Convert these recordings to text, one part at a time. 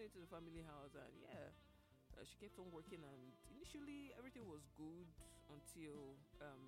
into the family house, and yeah, she kept on working. And initially, everything was good until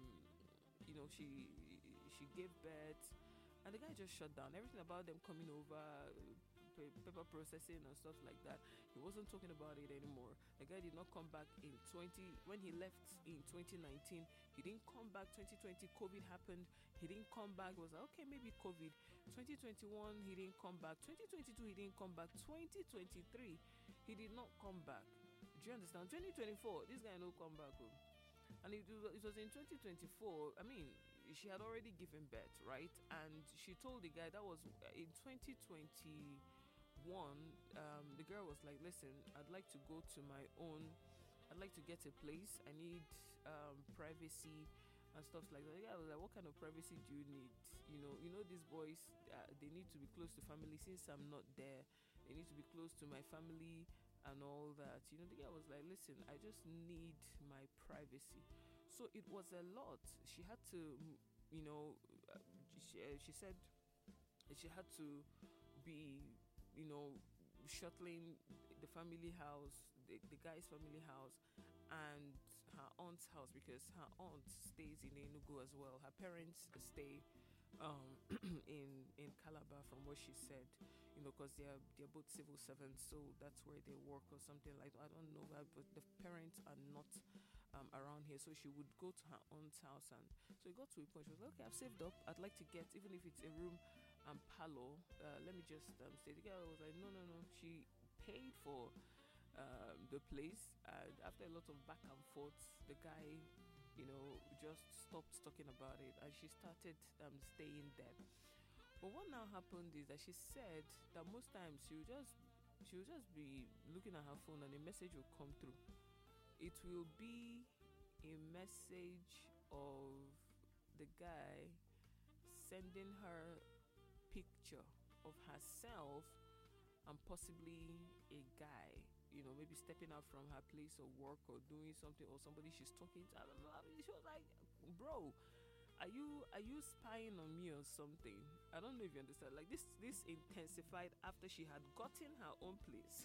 she gave birth, and the guy just shut down. Everything about them coming over, paper processing and stuff like that. He wasn't talking about it anymore. The guy did not come back in 20 when he left in 2019. He didn't come back. 2020 COVID happened. He didn't come back. It was like, okay, maybe COVID. 2021 he didn't come back. 2022 he didn't come back. 2023 he did not come back. Do you understand? 2024 this guy no come back home. And it was in 2024. I mean, she had already given birth, right? And she told the guy that was in 2021. The girl was like, listen, I'd like to go to my own, I'd like to get a place. I need privacy and stuff like that. The guy was like, what kind of privacy do you need? You know these boys, they need to be close to family. Since I'm not there, they need to be close to my family and all that. The guy was like, listen, I just need my privacy. So it was a lot. She had to, she said she had to be, shuttling the family house, the guy's family house, and her aunt's house, because her aunt stays in Enugu as well. Her parents stay in Calabar, from what she said, because they're both civil servants, so that's where they work or something like that. I don't know, but the parents are not around here, so she would go to her aunt's house. And so it got to a point she was like, okay, I've saved up, I'd like to get, even if it's a room and parlor, let me just stay. The girl was like, no, she paid for the place, and after a lot of back and forth, the guy just stopped talking about it, and she started staying there. But what now happened is that she said that most times she would just be looking at her phone, and a message will come through. It will be a message of the guy sending her picture of herself and possibly a guy, maybe stepping out from her place of work or doing something, or somebody she's talking to. I don't know. She was like, bro, are you spying on me or something? I don't know if you understand. Like, this intensified after she had gotten her own place.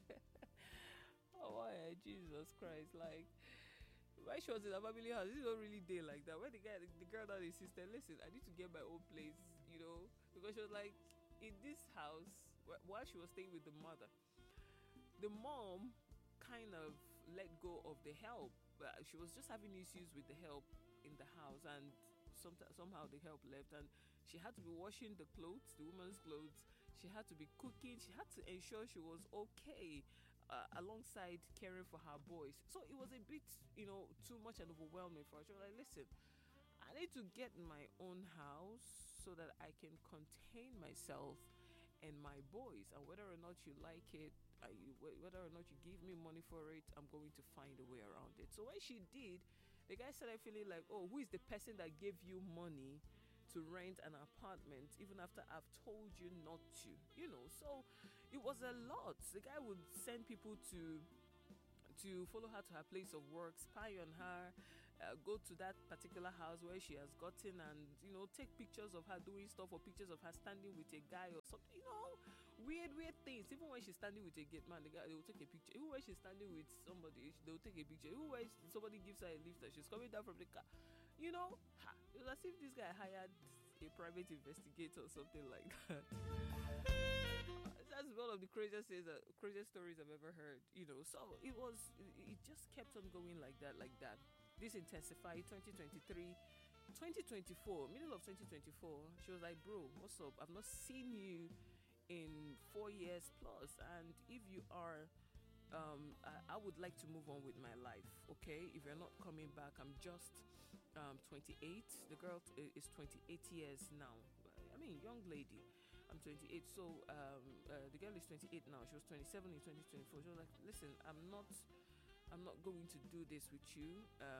Oh why, Jesus Christ. Like, why she was in a family house, this don't really day like that. When the girl that insisted, listen, I need to get my own place, because she was like, in this house, while she was staying with the mother, the mom kind of let go of the help. She was just having issues with the help in the house, and somehow the help left, and she had to be washing the woman's clothes. She had to be cooking. She had to ensure she was okay, alongside caring for her boys. So it was a bit, too much and overwhelming for her. She was like, listen, I need to get my own house so that I can contain myself and my boys, and whether or not you like it, whether or not you give me money for it, I'm going to find a way around it. So when she did, the guy started feeling like, oh, who is the person that gave you money to rent an apartment even after I've told you not to? So it was a lot. The guy would send people to follow her to her place of work, spy on her, go to that particular house where she has gotten, and take pictures of her doing stuff, or pictures of her standing with a guy or something, weird things. Even when she's standing with a gate man, the guy, they will take a picture. Even when she's standing with somebody, they will take a picture. Even when somebody gives her a lift and she's coming down from the car, it was as if this guy hired a private investigator or something like that. That's one of the craziest stories I've ever heard, So it just kept on going like that. This intensified 2023, 2024, middle of 2024. She was like, bro, what's up? I've not seen you in 4 years plus, and if you are, I would like to move on with my life. Okay, if you're not coming back, I'm just 28. The girl is 28 years now. I mean, young lady. I'm 28, so the girl is 28 now. She was 27 in 2024. She was like, listen, I'm not going to do this with you.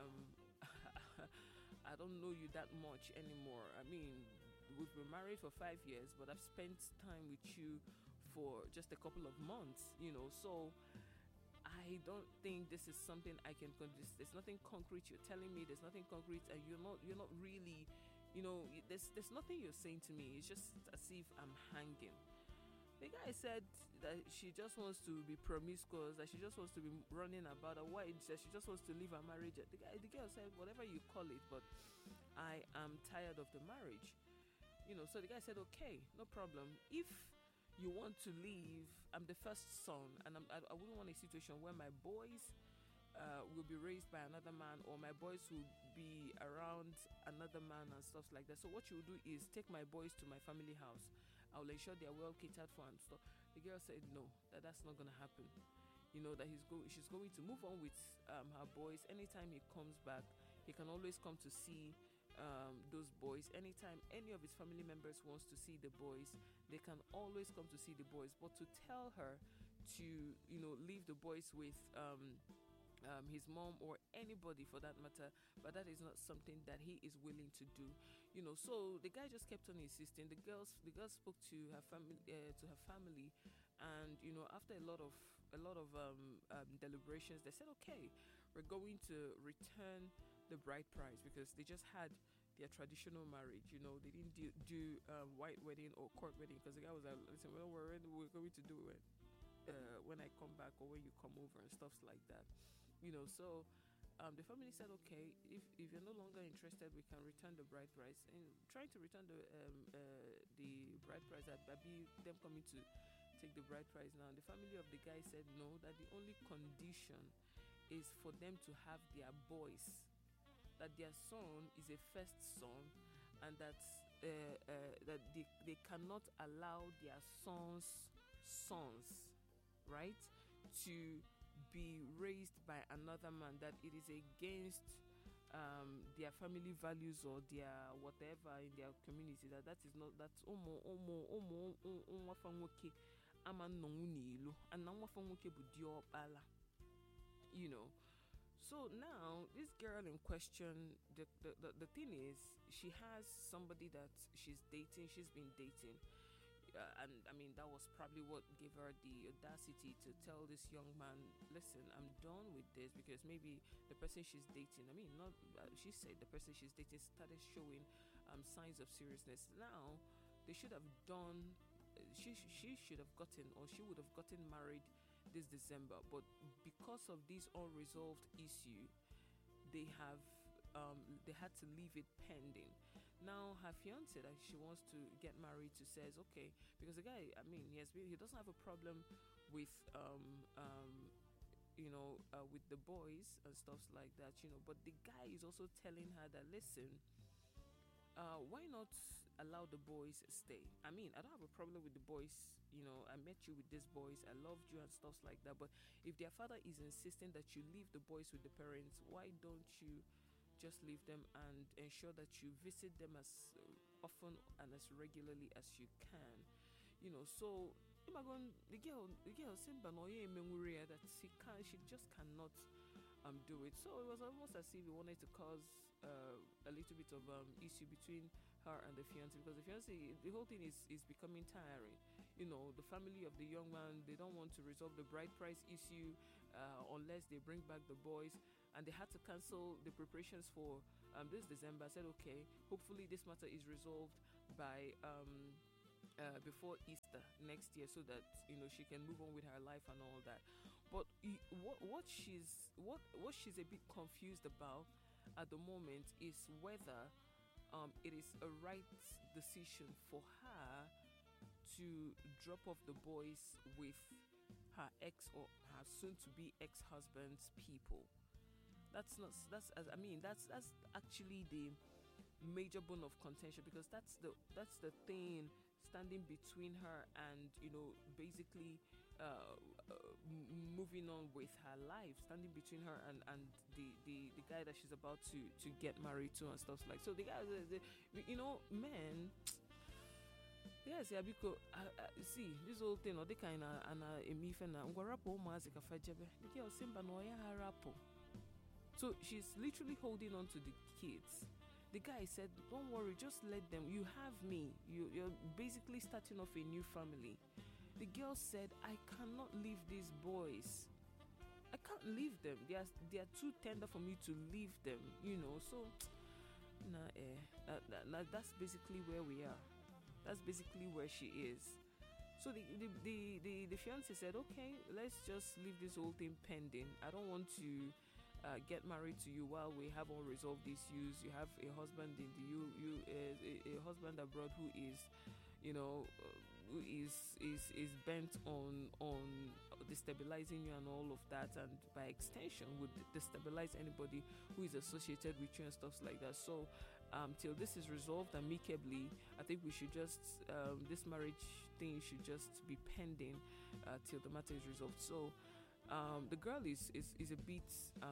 I don't know you that much anymore. I mean, we've been married for 5 years, but I've spent time with you for just a couple of months, so I don't think this is something I can. There's nothing concrete you're telling me. There's nothing concrete, and you're not really. There's nothing you're saying to me. It's just as if I'm hanging. The guy said that she just wants to be promiscuous, that she just wants to be running about, and why that she just wants to leave her marriage. The girl said, whatever you call it, but I am tired of the marriage. So the guy said, okay, no problem. If you want to leave, I'm the first son, and I wouldn't want a situation where my boys will be raised by another man, or my boys will be around another man and stuff like that. So what you will do is take my boys to my family house. I will ensure they are well catered for and stuff. The girl said no, that's not gonna happen. That she's going to move on with her boys. Anytime he comes back, he can always come to see those boys. Anytime any of his family members wants to see the boys, they can always come to see the boys. But to tell her to leave the boys with his mom or anybody for that matter, but that is not something that he is willing to do. So the guy just kept on insisting. The girl spoke to her family, and after a lot of deliberations, they said, okay, we're going to return the bride price, because they just had their traditional marriage. They didn't do white wedding or court wedding, because the guy was like, listen, we're going to do it when I come back, or when you come over, and stuff like that. So the family said, okay, if you're no longer interested, we can return the bride price. And trying to return the bride price, that be them coming to take the bride price now. The family of the guy said no, that the only condition is for them to have their boys, that their son is a first son, and that they cannot allow their sons, right, to be raised by another man, that it is against their family values or their whatever in their community, that is not, that's nwafa nwoke ama nnọnwụ n'ilu, and na nwafa nwoke bụ diokpala. So now this girl in question, the thing is, she has somebody that she's been dating. And I mean, that was probably what gave her the audacity to tell this young man, listen, I'm done with this, because maybe the person she's dating, I mean, not she said the person she's dating started showing signs of seriousness. Now they should have done, she should have gotten, or she would have gotten married this December, but because of this unresolved issue, they had to leave it pending. Now her fiance that she wants to get married to says, okay, because the guy, I mean, he doesn't have a problem with with the boys and stuff like that, but the guy is also telling her that, listen, why not allow the boys stay? I mean, I don't have a problem with the boys, I met you with these boys, I loved you and stuff like that, but if their father is insisting that you leave the boys with the parents, why don't you just leave them and ensure that you visit them as often and as regularly as you can? So the girl said that she just cannot do it. So it was almost as if he wanted to cause a little bit of issue between her and the fiance, because the fiance, the whole thing is becoming tiring. The family of the young man, they don't want to resolve the bride price issue unless they bring back the boys, and they had to cancel the preparations for this December. I said, okay, hopefully this matter is resolved by before Easter next year, so that she can move on with her life and all that. But what she's a bit confused about at the moment is whether it is a right decision for her to drop off the boys with her ex or her soon-to-be ex-husband's people. That's actually the major bone of contention, because that's the thing standing between her and basically moving on with her life, standing between her and the guy that she's about to get married to and stuff like. So the guy, men. Yes, yeah, because see this whole thing, or the kind of emifena ngwarapo umazi kafajebe. The girl simba no ya harapo. So she's literally holding on to the kids. The guy said, don't worry, just let them. You have me. You're basically starting off a new family. The girl said, I cannot leave these boys. I can't leave them. They are too tender for me to leave them, So, that's basically where we are. That's basically where she is. So the fiance said, okay, let's just leave this whole thing pending. I don't want to get married to you while we have unresolved issues. You have a husband in the a husband abroad who is, you know, who is bent on destabilizing you and all of that, and by extension would destabilize anybody who is associated with you and stuff like that. So till this is resolved amicably, I think we should just this marriage thing should just be pending till the matter is resolved. So the girl is a bit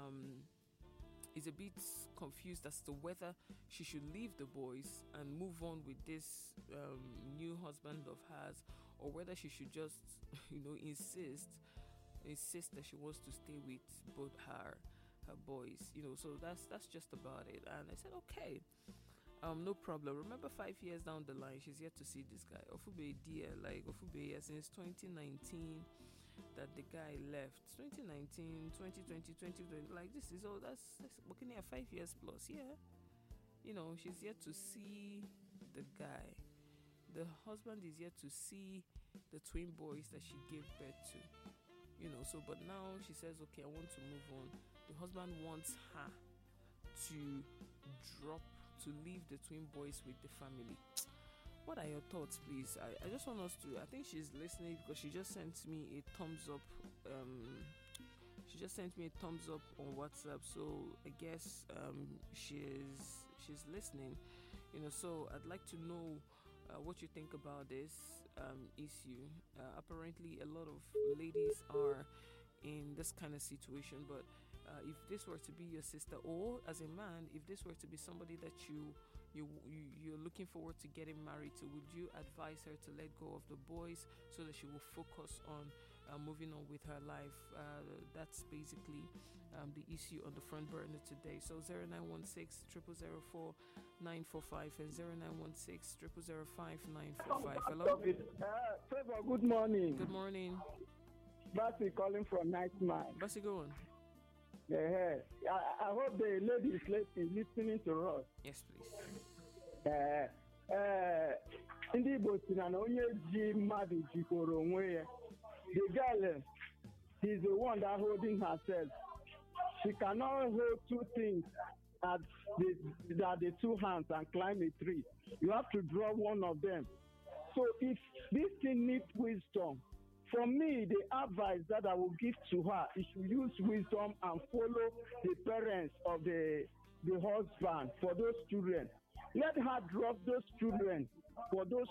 is a bit confused as to whether she should leave the boys and move on with this new husband of hers, or whether she should just insist that she wants to stay with both her boys. So that's just about it. And I said, okay, no problem. Remember, 5 years down the line, she's yet to see this guy. Ofube dear, like Ofube, since 2019 that the guy left. 2019, 2020, 2020, like this is all that's working here 5 years plus. Yeah, she's yet to see the guy. The husband is yet to see the twin boys that she gave birth to. So but now she says, okay, I want to move on. The husband wants her to leave the twin boys with the family. What are your thoughts, please? I just want us to, I think she's listening because she just sent me a thumbs up. She just sent me a thumbs up on WhatsApp. So I guess she's listening. So I'd like to know what you think about this issue. Apparently, a lot of ladies are in this kind of situation, but if this were to be your sister, or as a man, if this were to be somebody that you're looking forward to getting married to, would you advise her to let go of the boys so that she will focus on moving on with her life? That's basically the issue on the front burner today. So 0916 004 945 and 0916 005 945. Hello? Favor, good morning. Good morning. Basi calling from Night Mind. Basi, go on. Yeah, I hope the lady is listening to us. Yes, please. Ndị Igbo si na onye ji mmadụ jikọrọ onwe ya. The girl is the one that holding herself. She cannot hold two things at the two hands and climb a tree. You have to draw one of them. So if this thing needs wisdom, for me, the advice that I will give to her is to use wisdom and follow the parents of the husband for those children. Let her drop those children for those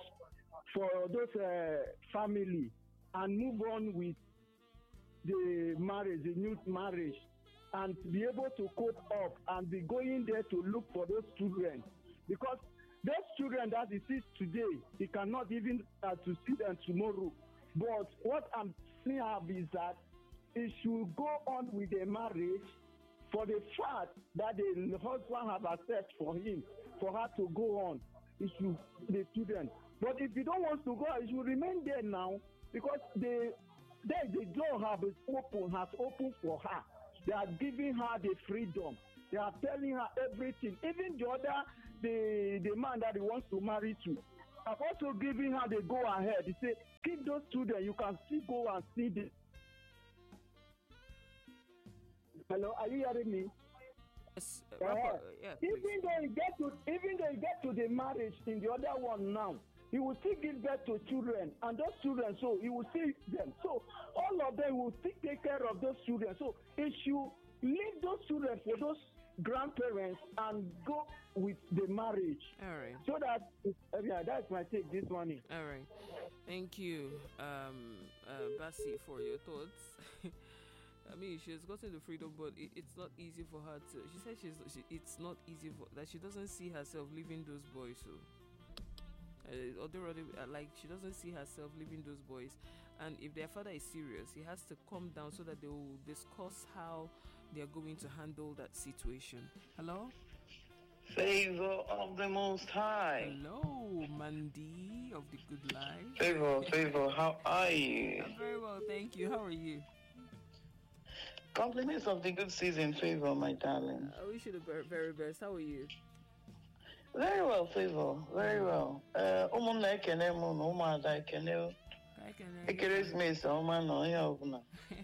family and move on with the marriage, the new marriage, and be able to cope up and be going there to look for those children. Because those children that he sees today, he cannot even to see them tomorrow. But what I'm seeing is that he should go on with the marriage for the fact that the husband have accepted for him, for her to go on. He should the children. But if you don't want to go, he should remain there now, because the door has opened for her. They are giving her the freedom. They are telling her everything. Even the man that he wants to marry to, I'm also giving her the go ahead. He say, keep those children. You can still go and see them. Hello, are you hearing me? Yes. Yeah, even though you get to the marriage in the other one now, he will still give birth to children, and those children, so he will see them. So all of them will still take care of those children. So he should leave those children for those grandparents and go with the marriage. All right. So that that's my take this morning. All right. Thank you, Basi, for your thoughts. I mean, she has gotten the freedom, but it's not easy for her to. She said it's not easy for that. She doesn't see herself leaving those boys. So, like she doesn't see herself leaving those boys. And if their father is serious, he has to calm down so that they will discuss how they are going to handle that situation. Hello? Favor of the Most High. Hello, Mandy of the Good Life. Favor, how are you? I'm very well, thank you. How are you? Compliments of the good season, Favor, my darling. I wish you the very best. How are you? Very well, Favor. Very well. Ụmụnna ekene mụ na ụmụada ekene. I can Ekeresimesi ọma na onye ọbụla.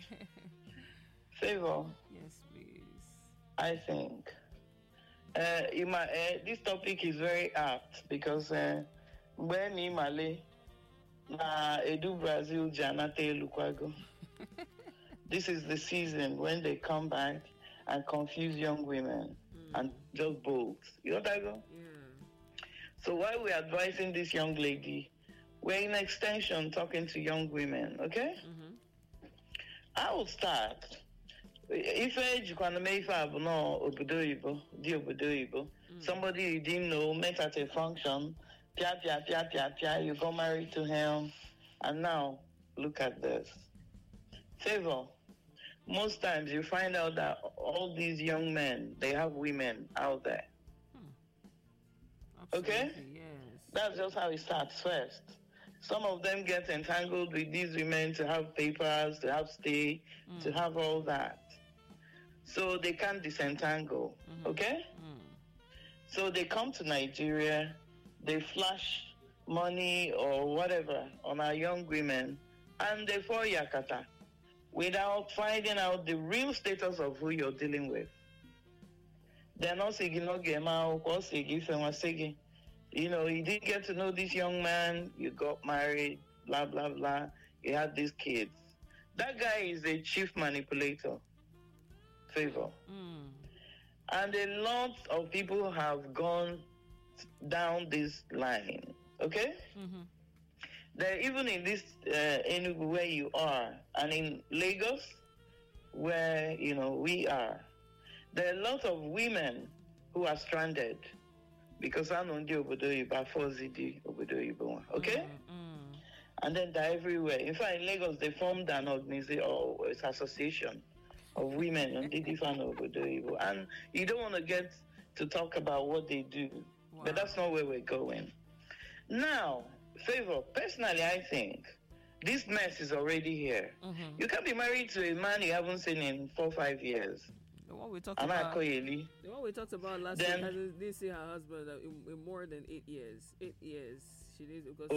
Favor, Yes, please. I think. This topic is very apt because when Imale na Edu Brazil Janate Lukwago. This is the season when they come back and confuse young women and just bold. You know what I go? Yeah. So while we're advising this young lady, we're in extension talking to young women, okay? I will start. If somebody you didn't know met at a function, you got married to him, and now look at this. Favor. Most times you find out that all these young men, they have women out there. Okay? Yes. That's just how it starts first. Some of them get entangled with these women to have papers, to have stay, to have all that. So they can't disentangle. Okay? So they come to Nigeria, they flash money or whatever on our young women, and they fall yakata without finding out the real status of who you're dealing with. They're not saying, you know, you didn't get to know this young man, you got married, blah, blah, blah, you had these kids. That guy is a chief manipulator. Favor. And a lot of people have gone down this line, okay? They're even in this Enugu where you are, and in Lagos where, you know, we are. There are a lot of women who are stranded because I know the Obodoyiba, Fozidi Obodoyiba, okay? And then they're everywhere. In fact, in Lagos, they formed an organization or association of women on the different Obodoyiba. And you don't want to get to talk about what they do, but that's not where we're going. Now, Favor, personally, I think this mess is already here. You can't be married to a man you haven't seen in 4 or 5 years. The one we talked about last week, didn't see her husband in more than 8 years. 8 years. She did because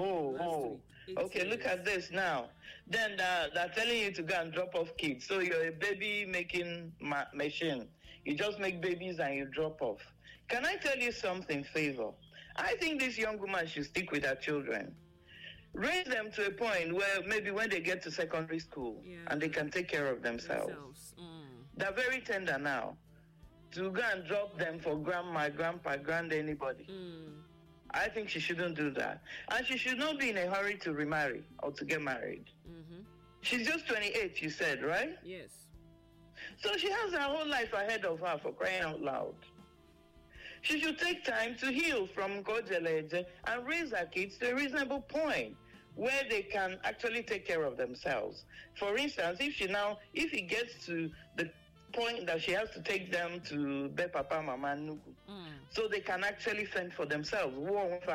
Okay, look at this now. Then they're telling you to go and drop off kids. So you're a baby making machine. You just make babies and you drop off. Can I tell you something, Favor? I think this young woman should stick with her children. Raise them to a point where maybe when they get to secondary school and they can take care of themselves. They're very tender now. To go and drop them for grandma, grandpa, anybody. I think she shouldn't do that. And she should not be in a hurry to remarry or to get married. She's just 28, you said, right? Yes. So she has her whole life ahead of her, for crying out loud. She should take time to heal from Godjeleje and raise her kids to a reasonable point where they can actually take care of themselves. For instance, if it gets to the point that she has to take them to Be Papa Mama Nuku, so they can actually fend for themselves. Do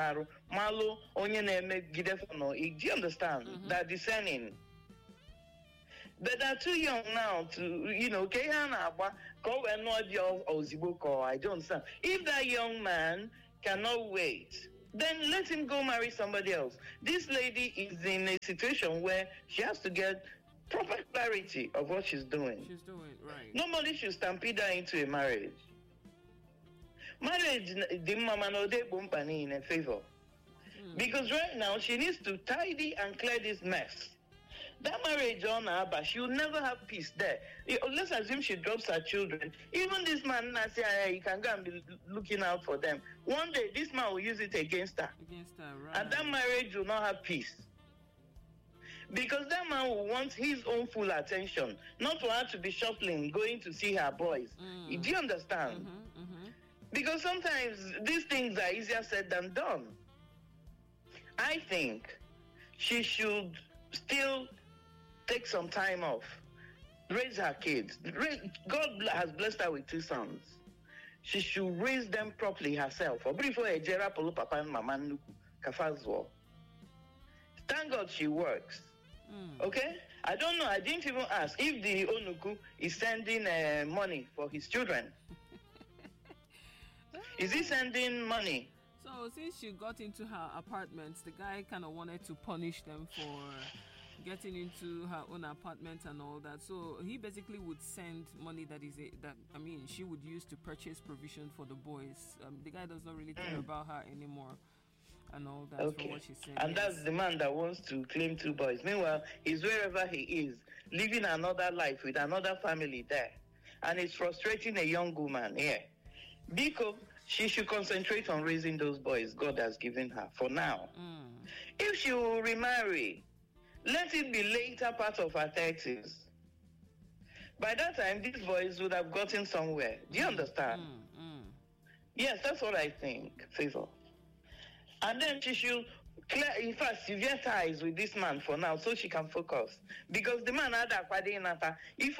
you understand? They're discerning. But they're too young now to, I don't understand. If that young man cannot wait, then let him go marry somebody else. This lady is in a situation where she has to get proper clarity of what she's doing. Right. Nobody should stampede her into a marriage. Marriage, the mama no de bumpani in a favor. Because right now she needs to tidy and clear this mess. That marriage on her, but she will never have peace there. Let's assume she drops her children. Even this man, he can go and be looking out for them. One day, this man will use it against her. Right. And that marriage will not have peace. Because that man will want his own full attention, not for her to be shuffling, going to see her boys. Do you understand? Because sometimes these things are easier said than done. I think she should still take some time off, raise her kids. God has blessed her with 2 sons. She should raise them properly herself. Thank God she works. Okay? I don't know. I didn't even ask if the Onuku is sending money for his children. Is he sending money? So since she got into her apartment, the guy kind of wanted to punish them for getting into her own apartment and all that. So he basically would send money she would use to purchase provision for the boys. The guy does not really care about her anymore and all that. From what she said. And that's the man that wants to claim 2 boys. Meanwhile, he's wherever he is, living another life with another family there. And it's frustrating a young woman here. Because she should concentrate on raising those boys God has given her for now. If she will remarry, let it be later part of her 30s. By that time, these boys would have gotten somewhere. Do you understand? Yes, that's what I think, Favor. And then she should clear, in fact, severe ties with this man for now so she can focus. Because the man had a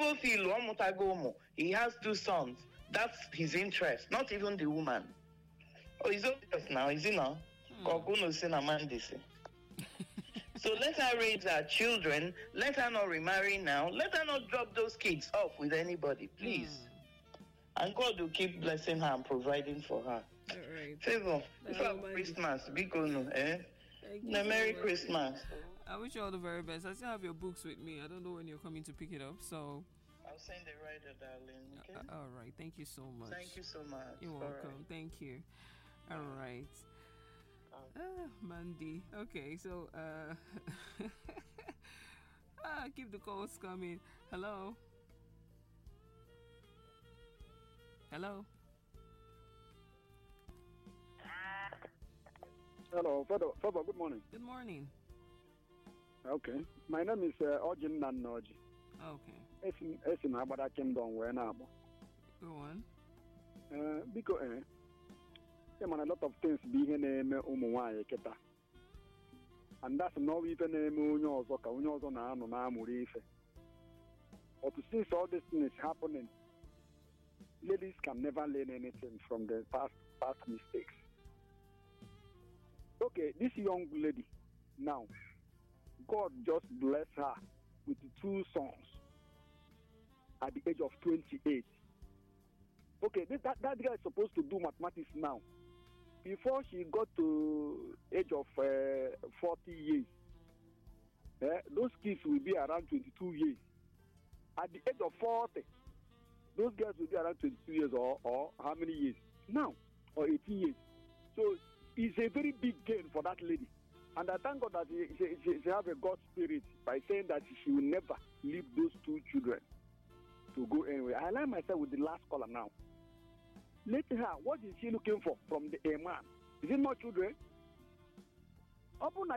he has 2 sons. That's his interest, not even the woman. Oh, he's obvious now, is he not? So let her raise her children. Let her not remarry now. Let her not drop those kids off with anybody, please. And God will keep blessing her and providing for her. All right. Favor, before Christmas, big no, eh? Merry Christmas. I wish you all the very best. I still have your books with me. I don't know when you're coming to pick it up, so I'll send it right, darling. Okay. All right. Thank you so much. Thank you so much. You're welcome. Right. Thank you. All right. Mandy. Okay, so keep the calls coming. Hello. Hello. Hello, Father, good morning. Good morning. Okay. My name is Ojin Nanoji. Okay. Esin Abada Kingdom, where now. Go on. Because there are a lot of things being a keta. And that's not even a munyo na murife. But since all this thing is happening, ladies can never learn anything from the past mistakes. Okay, this young lady now, God just blessed her with 2 sons at the age of 28. Okay, that guy is supposed to do mathematics now. Before she got to age of 40 years, those kids will be around 22 years. At the age of 40, those girls will be around 22 years or how many years? Now, or 18 years. So it's a very big gain for that lady. And I thank God that she have a God spirit by saying that she will never leave those 2 children to go anywhere. I align myself with the last caller now. Let her, what is she looking for from a man? Is it not children? I don't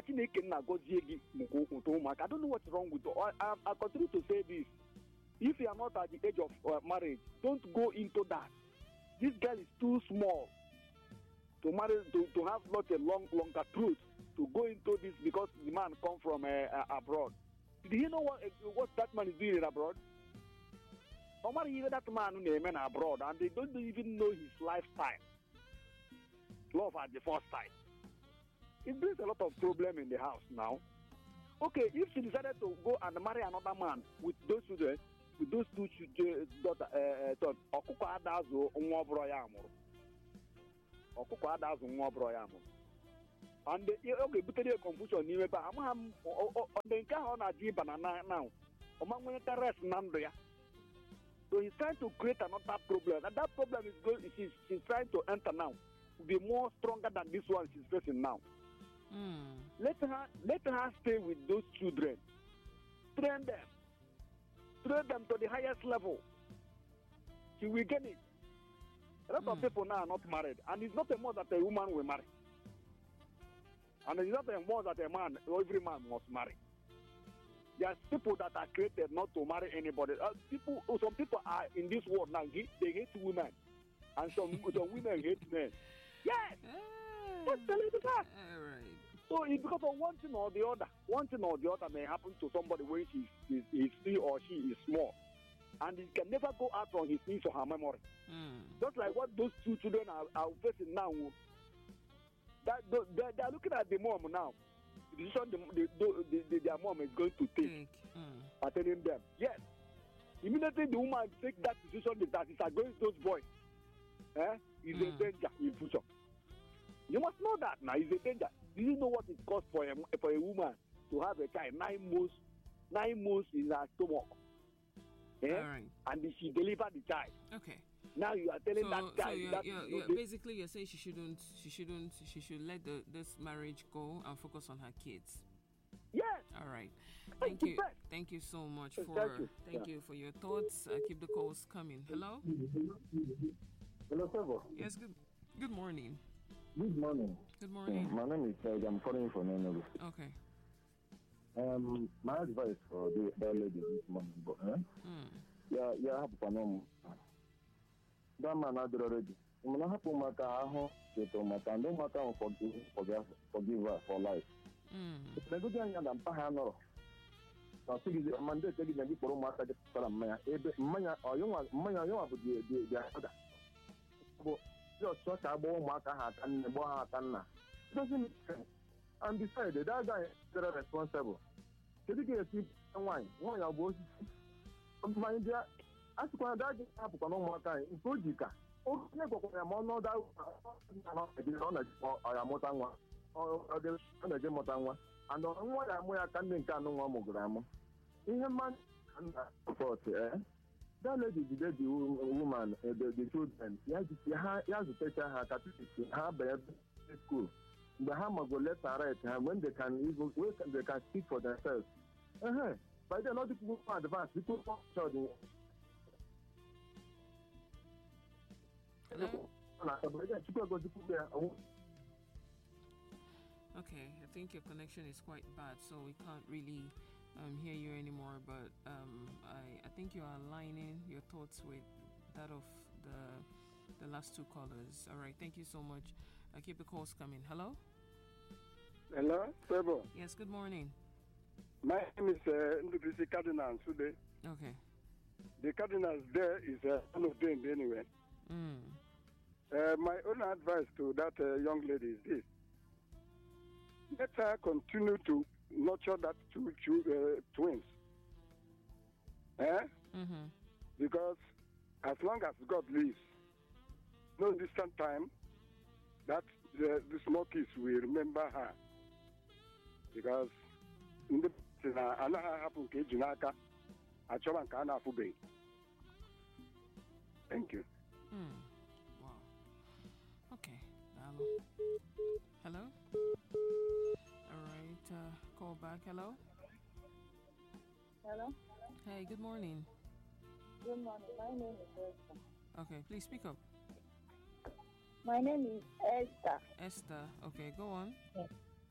know what's wrong with her. I continue to say this. If you are not at the age of marriage, don't go into that. This girl is too small to marry, to have not a longer truth to go into this because the man come from abroad. Do you know what that man is doing abroad? Even that man in abroad, and they don't even know his lifestyle. Love at the first sight. It brings a lot of problem in the house now. Okay, if she decided to go and marry another man with those children, with those 2 daughters, and okay, but there confusion here. But I'm on the on a deep banana now. So he's trying to create another problem, and that problem is going. She's trying to enter now, to be more stronger than this one she's facing now. Let her stay with those children, train them to the highest level. She will get it. A lot of people now are not married, and it's not a more that a woman will marry, and it's not a more that a man, every man must marry. There are people that are created not to marry anybody. Some people are in this world now, they hate women, and some women hate men. Yes! What's the little that? Right. So it's because of one thing or the other. One thing or the other may happen to somebody when he or she is small. And he can never go out from his or her memory. Just like what those 2 children are facing now. They are looking at the mom now. The decision their mom is going to take pertaining them. Yes. Immediately the woman take that decision that is against those boys. Is a danger in future. You must know that now. It's a danger. Do you know what it costs for a woman to have a child 9 months in her stomach? Eh? All right. And she delivered the child. Okay. Now you are telling that So child that basically you're saying she should let this marriage go and focus on her kids. yes. All right. That's Thank the you. best. Thank you so much Thank for you. thank Yeah. you for your thoughts. Keep the calls coming. Hello. Hello, sir. Yes. Good morning. Good morning. Good morning. My name is Craig. I'm calling from Enugu. Okay. My advice for that lady this morning, but yeah, have fun. That man are already. I'm not happy with how to my and don't matter forgive her for life. The good thing I'm pahano. So see the mandate taking the for my maya or you want maya the other. But just such a bone marker hat and the boha tanna. Doesn't make sense. And besides, that guy is responsible. Take a sip and wine. One of those. My dear, as one that happen on one time in Fujica. Oh, never no doubt. I am Motangwa or the other Motangwa. And on what I'm where I can think I know one grammar. In a man and support, that lady, the woman, the children, he has to take her baby school. The hammer go left and right when they can speak for themselves. But they're not people who advance. People who Okay, I think your connection is quite bad, so we can't really hear you anymore. But I think you are aligning your thoughts with that of the last two callers. All right, thank you so much. Keep the calls coming. Hello. Hello, Sebo. Yes. Good morning. My name is Ndubisi Cardinal Sude. Okay. The cardinals there is one of them anyway. My own advice to that young lady is this. Let her continue to nurture that two twins. Because as long as God lives, no distant time, that the small kids will remember her. Because in the happen Jinaka, thank you. Wow. Okay. Hello. All right. Call back. Hello. Hello. Hey. Good morning. Good morning. My name is Esther. Okay. Please speak up. My name is Esther. Esther. Okay. Go on. Yes.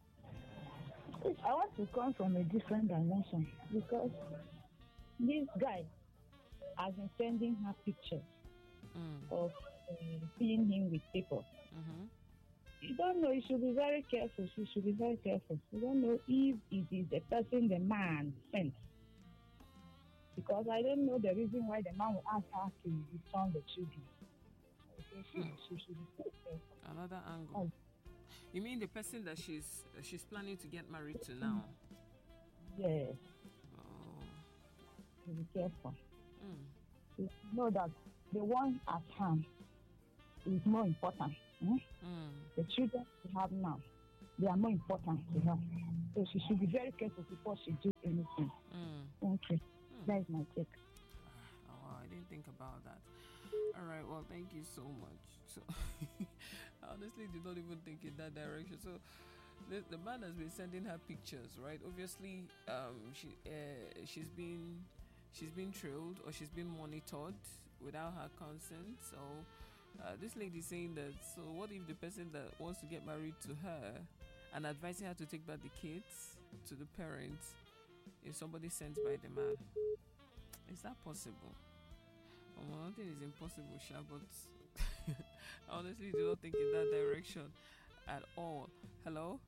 I want to come from a different dimension because this guy has been sending her pictures of seeing him with people. You don't know. You should be very careful. She should be very careful. You don't know if it is the person the man sent. Because I don't know the reason why the man will ask her to return the children. She should be very careful. Another angle. You mean the person that she's planning to get married to now? Yes. Oh. Be careful. You know that the one at hand is more important. The children she have now, they are more important to her. So she should be very careful before she do anything. Okay. That is my take. Oh, I didn't think about that. All right. Well, thank you so much. So I honestly did not even think in that direction. So the man has been sending her pictures, right? Obviously, she's been trailed or she's been monitored without her consent. So this lady is saying that. So what if the person that wants to get married to her and advising her to take back the kids to the parents is somebody sent by the man? Is that possible? Nothing is impossible, Sha, but I honestly do not think in that direction at all. Hello?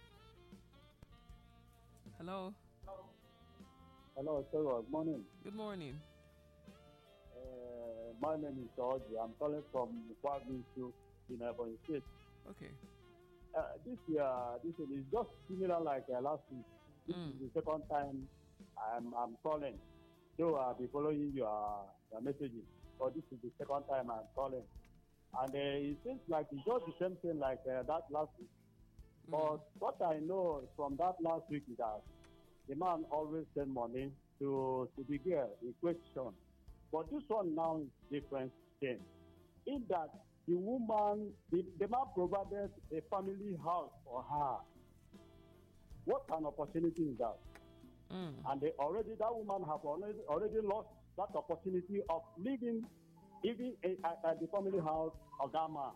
Hello? Hello, sir. Good morning. Good morning. My name is George. I'm calling from Kwagwin in Ebonyi State. Okay. This is just similar like last week. This is the second time I'm calling. So I'll be following your messages. But this is the second time I'm calling. And it seems like it's just the same thing like that last week. But what I know from that last week is that the man always send money to the girl in question. But this one now is different thing. In that the woman, the man provided a family house for her. What an opportunity is that? And that woman have already lost that opportunity of living even at the family house of that man.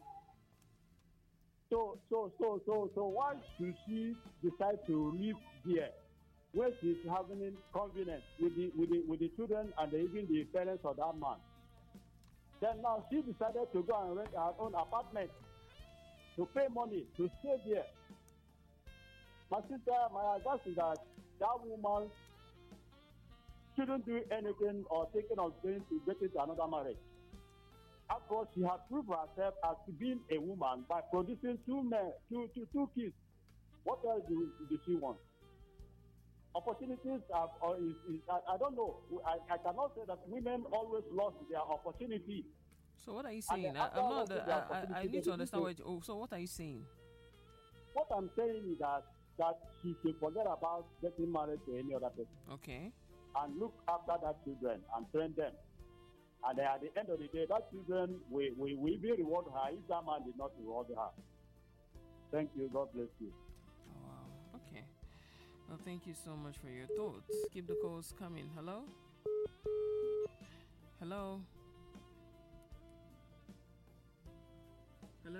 So why should she decide to live there where she's having convenience with the children and even the parents of that man? Then now she decided to go and rent her own apartment to pay money to stay there. My sister, my advice is that woman shouldn't do anything or thinking of going to get into another marriage. After she has proved herself as being a woman by producing two kids. What else do she want? Opportunities are, I don't know. I cannot say that women always lost their opportunity. So what are you saying? I need to understand so what are you saying? What I'm saying is that she should forget about getting married to any other person. Okay. And look after that children and train them. And at the end of the day, that children will be reward her if that man did not reward her. Thank you. God bless you. Oh, wow. Okay. Well, thank you so much for your thoughts. Keep the calls coming. Hello? Hello? Hello?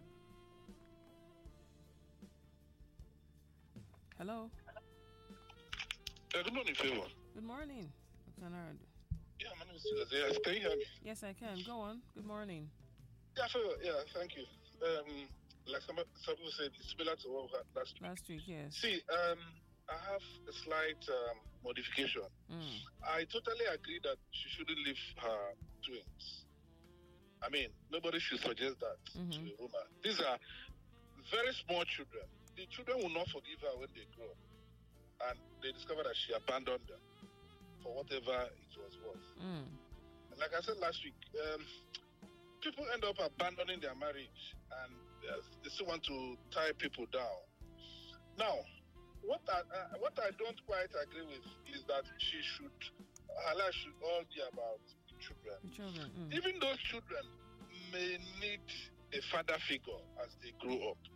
Hello? Good morning, Favor. Good morning, Dr. Nard. Yeah, my name is Yes, can you hear me? Yes, I can. Go on. Good morning. Yeah, Favor. Yeah, thank you. Like some people said, it's similar to what we had last week. Last week, yes. See, I have a slight modification. I totally agree that she shouldn't leave her twins. I mean, nobody should suggest that to a woman. These are very small children. The children will not forgive her when they grow up. And they discover that she abandoned them for whatever it was worth. And like I said last week, people end up abandoning their marriage and they still want to tie people down. Now, what I don't quite agree with is that her life should all be about children. Even those children may need a father figure as they grow up.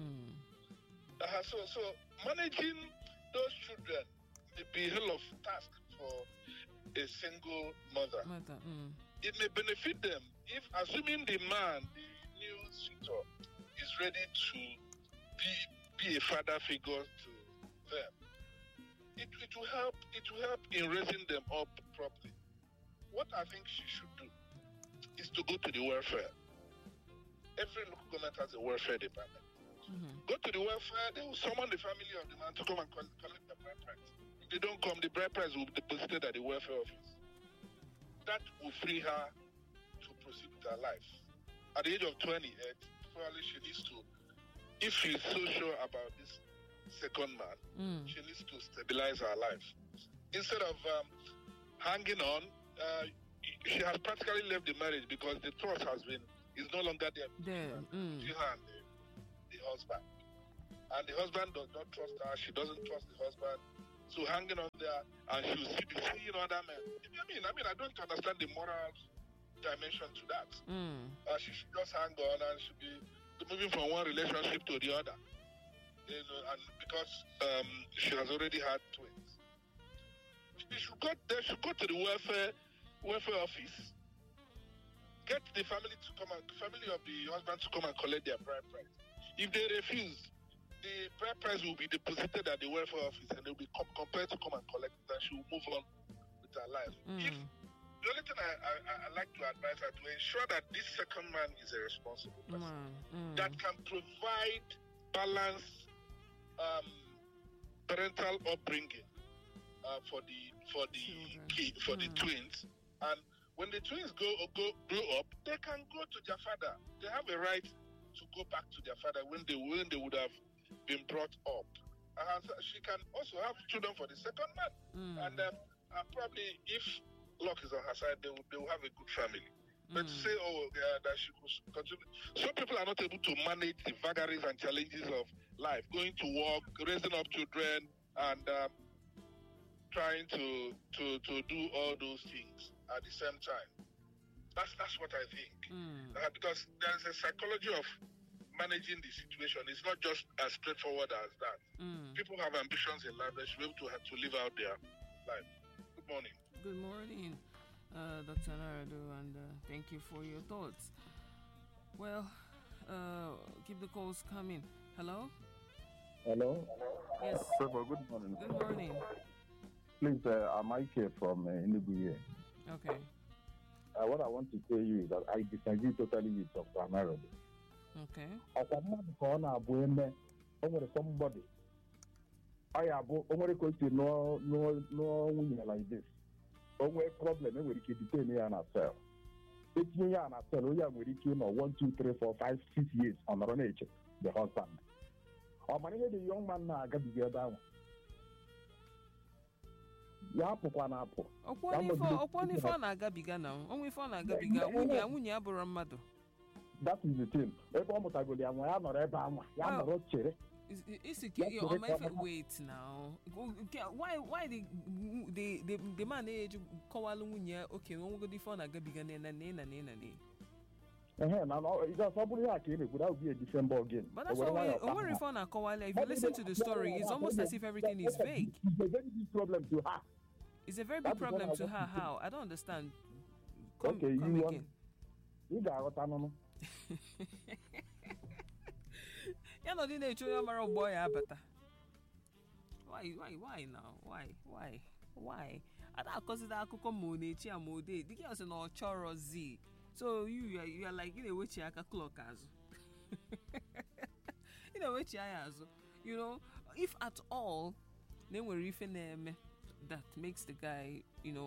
So managing those children may be a hell of a task for a single mother. It may benefit them if, assuming the man, the new suitor, is ready to be a father figure to them. It will help in raising them up properly. What I think she should do is to go to the welfare. Every local government has a welfare department. Go to the welfare, they will summon the family of the man to come and collect the bride price. If they don't come, the bride price will be deposited at the welfare office. That will free her to proceed with her life. At the age of 28, probably she needs to, if she's so sure about this second man, she needs to stabilize her life. Instead of hanging on, she has practically left the marriage because the trust is no longer there. She and the husband. And the husband does not trust her, she doesn't trust the husband. So hanging on there, and she will be seeing other men. I mean, I don't understand the moral dimension to that. She should just hang on and should be moving from one relationship to the other. And because she has already had twins. They should go to the welfare office. Get the family of the husband to come and collect their bride price. If they refuse, the bride price will be deposited at the welfare office and they will be compared to come and collect it, and she will move on with her life. The only thing I like to advise her to ensure that this second man is a responsible person that can provide balanced parental upbringing for the twins. And when the twins grow up, they can go to their father. They have a right to go back to their father when they would have been brought up. She can also have children for the second man. And probably if luck is on her side, they will have a good family. But to say, oh, yeah, that she could continue. Some people are not able to manage the vagaries and challenges of life, going to work, raising up children, and trying to do all those things at the same time. That's what I think. Because there's a psychology of managing the situation. It's not just as straightforward as that. People have ambitions in life. They should be able to live out their life. Good morning. Good morning, Dr. Narado, and thank you for your thoughts. Well, keep the calls coming. Hello? Hello? Yes. Trevor, good morning. Good morning. Please, I'm Ike from Enugu here. Okay. What I want to tell you is that I disagree totally with Dr. Narado. Okay. Somebody. I have only going to know like this. Only problem with the detain and ourselves. It's me and ourselves. We are with you 1, 2, 3, 4, 5, 6 years on the nature, the husband. Or many the young man now got the other one. Okwane for na agabiga now. Onwe for na agabiga. Nwunye abụrụ mmadụ. That is the thing. Ebe ọ mụtagoli ya nwa ya nọrọ ebe anwa. Ya nọrọ chere. Wait now. Why the man age kọwalụ nwunye okay onwegodi for na agabiga na. That would be a different ball game. But that's why if you listen to the story, it's almost as if everything is vague. It's a very big problem to her. It's a very big problem to her. How? I don't understand. Come again. You know, the nature of my boy, Abata. Why now? Why? I don't consider Akoko Mone, Chia Mode. The girls are not Choro Z. So you are like, which I clock as. Which I as. If at all, then we're even that makes the guy,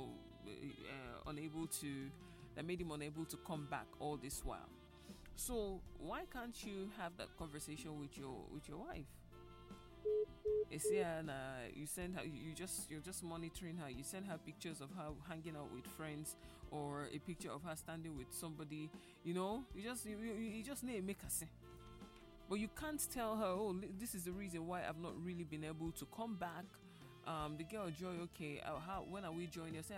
that made him unable to come back all this while. So why can't you have that conversation with your wife? You send her. You're just monitoring her. You send her pictures of her hanging out with friends, or a picture of her standing with somebody. You just need to make her say. But you can't tell her, oh, this is the reason why I've not really been able to come back. The girl Joy, okay, when are we joining? I say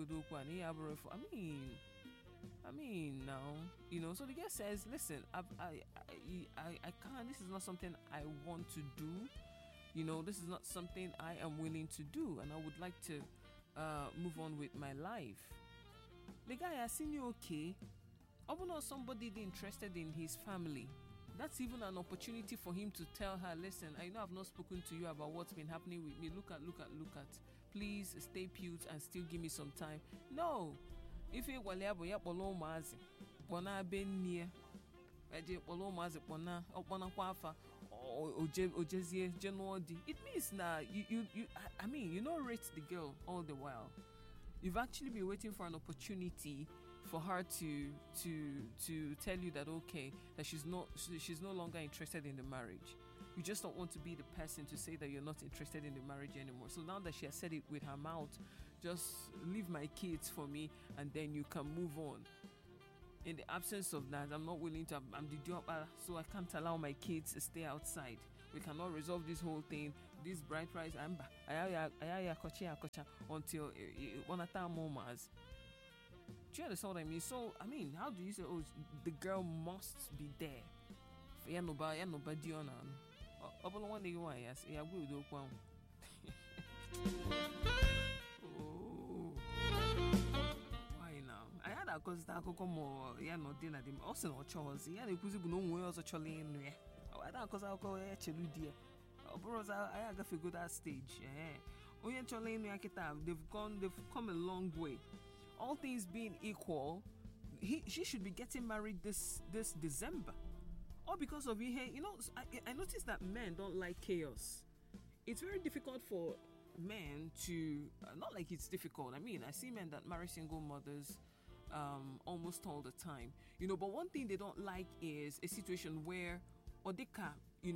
I mean now, so the girl says, listen, I can't, this is not something I want to do, this is not something I am willing to do, and I would like to move on with my life. The guy has seen you, okay, I will not somebody interested in his family. That's even an opportunity for him to tell her, listen, I know I've not spoken to you about what's been happening with me. Look at. Please stay put and still give me some time. No. If you want to polo mazi, pona ben near, polo mazi pona, pona kwafa, ojezie January. It means that you rate the girl all the while. You've actually been waiting for an opportunity for her to tell you that okay, that she's no longer interested in the marriage. You just don't want to be the person to say that you're not interested in the marriage anymore. So now that she has said it with her mouth, just leave my kids for me and then you can move on. In the absence of that, I'm not willing to, I'm the job, so I can't allow my kids to stay outside. We cannot resolve this whole thing. This bride price, until one at a moment. Do you understand what I mean? So, how do you say, oh, the girl must be there? Nobody on. One day, why? Yes, I will do one. Why now? I had a cause that could come more. Yeah, not dinner. Them also not chores. Yeah, they could no way also chole in there. I don't cause I'll go actually dear. Bros, I have to go that stage. Yeah. Oh, yeah, chole in there. They've come a long way. All things being equal, she should be getting married this December. All because of I noticed that men don't like chaos. It's very difficult for men to, not like it's difficult. I see men that marry single mothers almost all the time. But one thing they don't like is a situation where Odeka,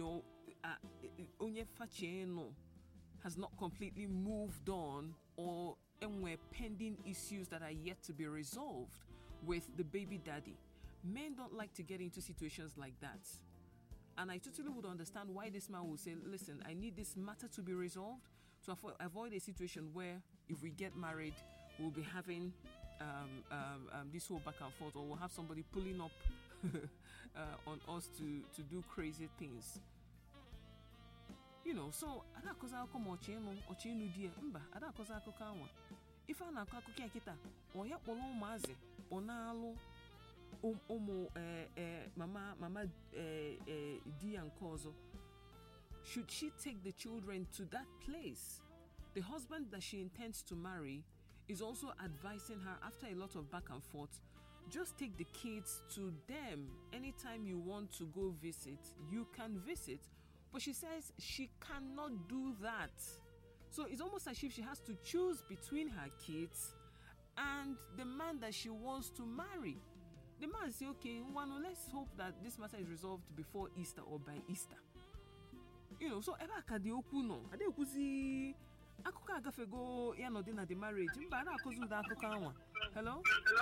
Onye Fachieno has not completely moved on, or and we're pending issues that are yet to be resolved. with the baby daddy. Men don't like to get into situations like that. And I totally would understand why this man would say, listen, I need this matter to be resolved to avoid a situation where if we get married, we'll be having this whole back and forth, or we'll have somebody pulling up on us to do crazy things. You know, so ada koza akọ ochinu die mba ada koza akụkọ anwa ife a na-akọ akụkọ ya kịta onye kpọrọ ụmụazị ọ na-alụ ụmụ mama di ya nke ọzọ. Should she take the children to that place? The husband that she intends to marry is also advising her, after a lot of back and forth, just take the kids to them. Anytime you want to go visit, you can visit. But she says she cannot do that. So it's almost as if she has to choose between her kids and the man that she wants to marry. The man says, okay, let's hope that this matter is resolved before Easter or by Easter. You know, so eba kadi okwu no. Ade okuzi akụkọ agafego ya no dị na the marriage. Mba na akụzi ụda akụkọ anwa. Hello?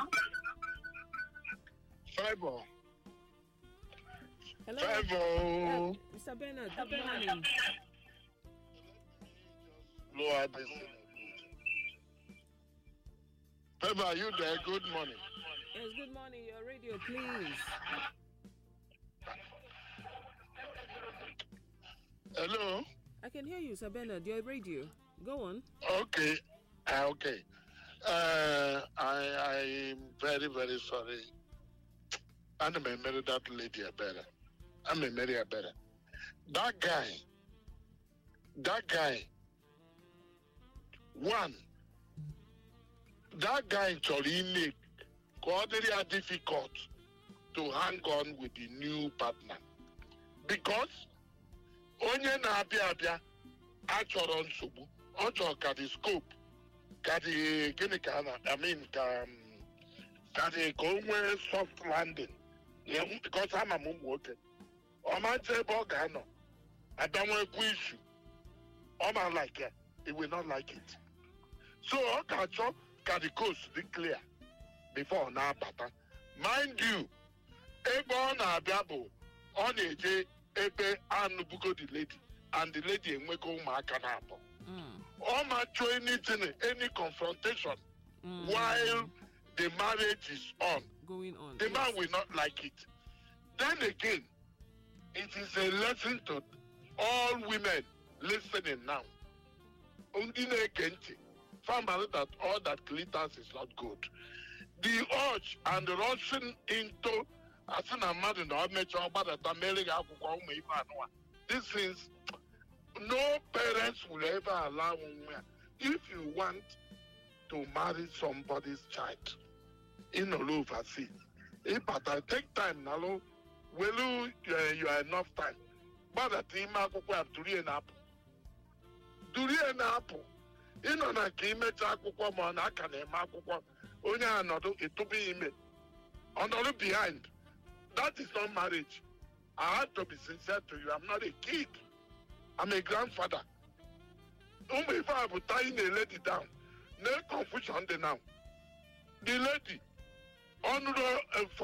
Fiber. Hello? Fiber. Mr. Bernard, good morning. Lower this. Fiber, are you there? Good morning. Yes, good morning. Your radio, please. Hello? I can hear you, Sir Bernard. Your radio. Go on. Okay. Okay. I'm very, very sorry. I'm going to marry that lady better. I'm going to marry her better. That guy, one, that guy is very difficult to hang on with the new partner. Because onye na-abịa achọrọ nsogbu, ọ chọrọ ka the scope, ka the gịnị ka o nwee soft landing. Because I'm a mum nwoke. Ọ ma nche ebe ọ ga-anọ, abịanwekwu issue. Ọ ma like it. He will not like it. So ọ ga-achọ ka the coast dị clear before ọ na-abata. Mind you, ebe ọ na-abịa bụ ọ na-eje ebe anụbugo the lady, and the lady enwego ụmụaka na-abụ. Ọ ma chọọ anything, any confrontation while the marriage is going on. The man will not like it. Then again, it is a lesson to all women listening now. Find out that all that glitters is not good. The urge and rushing into this is, no parents will ever allow. If you want to marry somebody's child in all overseas, if I take time now, will you are enough time? But the team have to an apple. Durian apple. In on a game, I can only another it to be in on the behind. That is not marriage. I have to be sincere to you. I'm not a kid. I'm a grandfather. Only if I would tie a lady down. No confusion now. The lady, on the